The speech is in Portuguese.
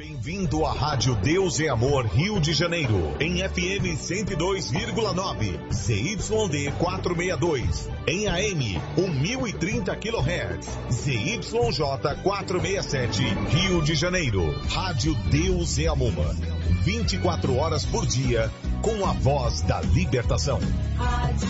Bem-vindo à Rádio Deus e Amor Rio de Janeiro, em FM 102,9, ZYD 462, em AM 1030 kHz, ZYJ 467, Rio de Janeiro. Rádio Deus e Amor, 24 horas por dia, com a voz da libertação.